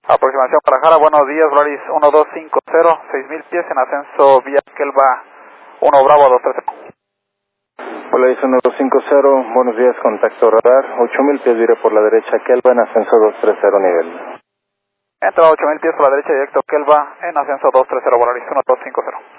Aproximación Guadalajara, buenos días, Volaris 1250, 6000 pies en ascenso vía Kelva 1 Bravo 230. Volaris 1250, buenos días, contacto radar, 8000 pies diré por la derecha Kelva en ascenso 230 nivel. Entra 8000 pies por la derecha directo Kelva en ascenso 230, Volaris 1250.